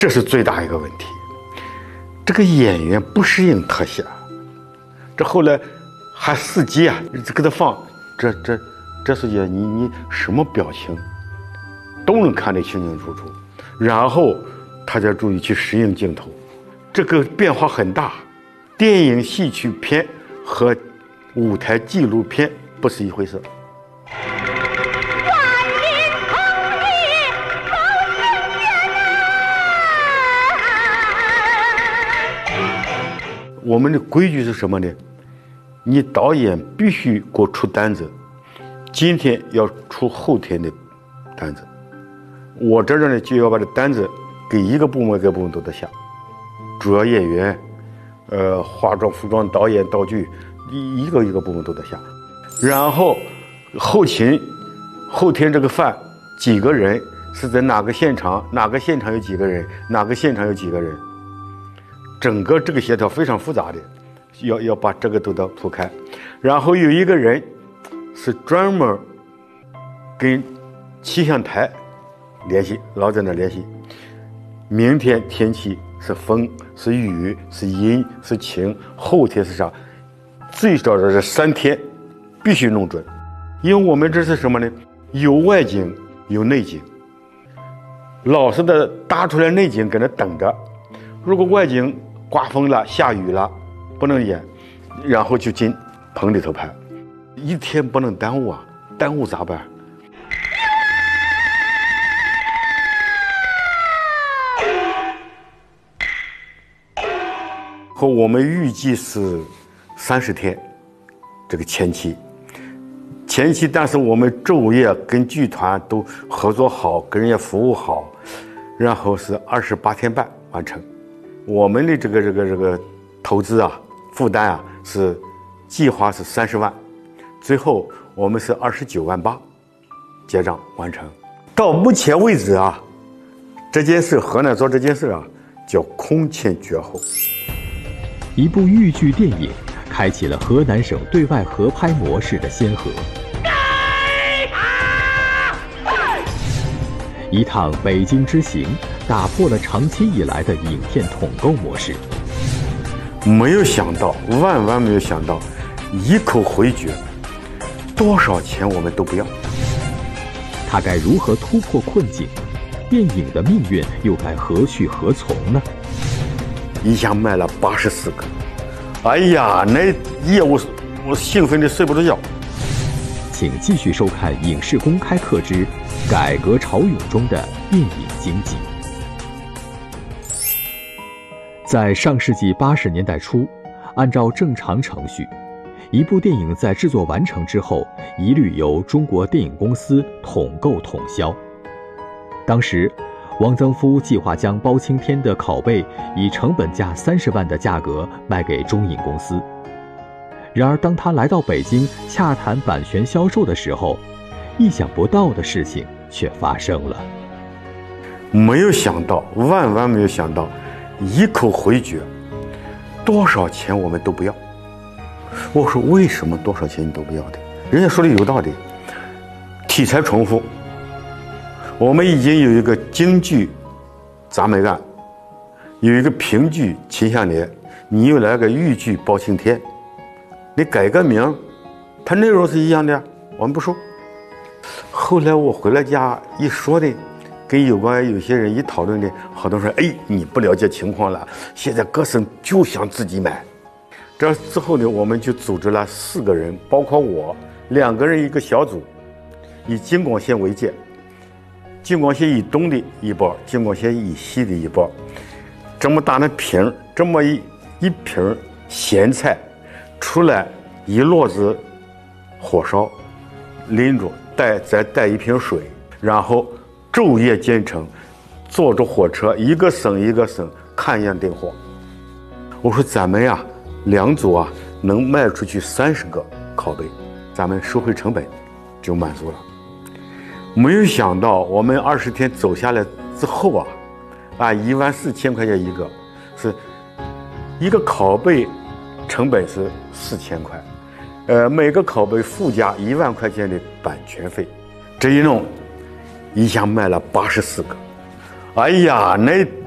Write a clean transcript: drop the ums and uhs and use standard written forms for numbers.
这是最大一个问题。这个演员不适应特写，这后来还司机啊，给他放这是也你什么表情都能看得清清楚楚，然后他才注意去适应镜头，这个变化很大。电影戏曲片和舞台纪录片不是一回事。我们的规矩是什么呢？你导演必须给我出单子，今天要出后天的单子，我这呢就要把这单子给一个部门一个部门都得下，主要演员、化妆、服装、导演、道具，一个一个部门都得下。然后后勤，后天这个饭几个人是在哪个现场，哪个现场有几个人，哪个现场有几个人，整个这个协调非常复杂的，要把这个都得铺开。然后有一个人是专门跟气象台联系，老在那联系，明天天气是风是雨是阴是晴，后天是啥，最少的这3天必须弄准。因为我们这是什么呢？有外景有内景，老实的搭出来内景搁那等着，如果外景刮风了下雨了不能演，然后就进棚里头拍，一天不能耽误啊，耽误咋办？和我们预计是30天，这个前期，但是我们昼夜跟剧团都合作好，跟人家服务好，然后是28天半完成。我们的这个投资啊，负担啊是计划是30万，最后我们是29万8结账完成。到目前为止啊，这件事河南做这件事啊叫空前绝后。 一部豫剧电影开启了河南省对外合拍模式的先河。一趟北京之行打破了长期以来的影片统购模式。 没有想到，万没有想到，一口回绝，多少钱我们都不要。 他该如何突破困境？电影的命运又该何去何从呢？ 一下卖了84个，哎呀，那业务我兴奋的睡不着觉。 请继续收看《影视公开课之改革潮涌中的电影经济》。在上世纪80年代初，按照正常程序，一部电影在制作完成之后，一律由中国电影公司统购统销。当时汪曾祜计划将包青天的拷贝以成本价30万的价格卖给中影公司。然而当他来到北京洽谈版权销售的时候，意想不到的事情却发生了。 没有想到，万没有想到，一口回绝，多少钱我们都不要。我说为什么多少钱你都不要的？人家说的有道理，题材重复。我们已经有一个京剧铡美案，有一个评剧秦香莲，你又来个豫剧包青天，你改个名，它内容是一样的，我们不说。后来我回了家一说呢，跟有些人一讨论呢，好多人说，哎，你不了解情况了，现在各省就想自己买。这之后呢，我们就组织了4个人，包括我2个人一个小组，以京广线为界，京广线以东的一波，京广线以西的一波，这么大的瓶，这么一瓶咸菜出来，一摞子火烧拎着，再带一瓶水，然后昼夜兼程，坐着火车一个省一个省看样订货。我说咱们呀2组啊能卖出去30个拷贝，咱们收回成本就满足了。没有想到我们20天走下来之后啊，按14000块钱一个，是一个拷贝成本是4000块，每个拷贝附加1万块钱的版权费，这一弄一下卖了84个，哎呀，那